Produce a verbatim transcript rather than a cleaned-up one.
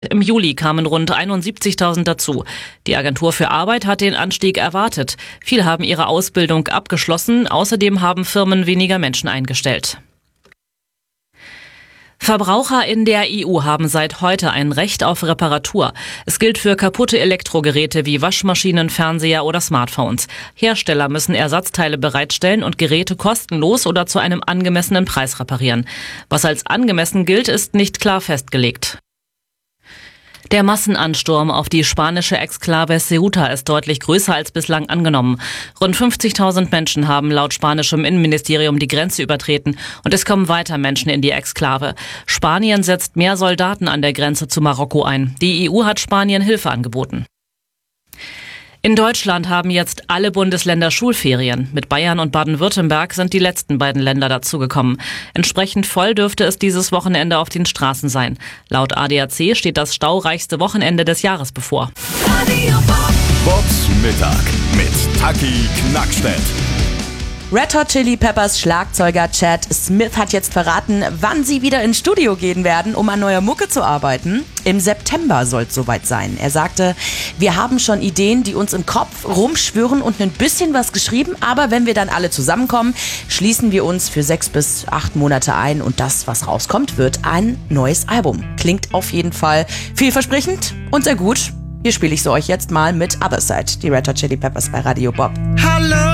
Im Juli kamen rund einundsiebzigtausend dazu. Die Agentur für Arbeit hat den Anstieg erwartet. Viele haben ihre Ausbildung abgeschlossen. Außerdem haben Firmen weniger Menschen eingestellt. Verbraucher in der E U haben seit heute ein Recht auf Reparatur. Es gilt für kaputte Elektrogeräte wie Waschmaschinen, Fernseher oder Smartphones. Hersteller müssen Ersatzteile bereitstellen und Geräte kostenlos oder zu einem angemessenen Preis reparieren. Was als angemessen gilt, ist nicht klar festgelegt. Der Massenansturm auf die spanische Exklave Ceuta ist deutlich größer als bislang angenommen. Rund fünfzigtausend Menschen haben laut spanischem Innenministerium die Grenze übertreten und es kommen weiter Menschen in die Exklave. Spanien setzt mehr Soldaten an der Grenze zu Marokko ein. Die E U hat Spanien Hilfe angeboten. In Deutschland haben jetzt alle Bundesländer Schulferien. Mit Bayern und Baden-Württemberg sind die letzten beiden Länder dazugekommen. Entsprechend voll dürfte es dieses Wochenende auf den Straßen sein. Laut A D A C steht das staureichste Wochenende des Jahres bevor. Bobs Mittag mit Taki Knackstedt. Red Hot Chili Peppers Schlagzeuger Chad Smith hat jetzt verraten, wann sie wieder ins Studio gehen werden, um an neuer Mucke zu arbeiten. Im September soll es soweit sein. Er sagte, wir haben schon Ideen, die uns im Kopf rumschwirren und ein bisschen was geschrieben, aber wenn wir dann alle zusammenkommen, schließen wir uns für sechs bis acht Monate ein und das, was rauskommt, wird ein neues Album. Klingt auf jeden Fall vielversprechend und sehr gut. Hier spiele ich so euch jetzt mal mit Other Side, die Red Hot Chili Peppers bei Radio Bob. Hallo!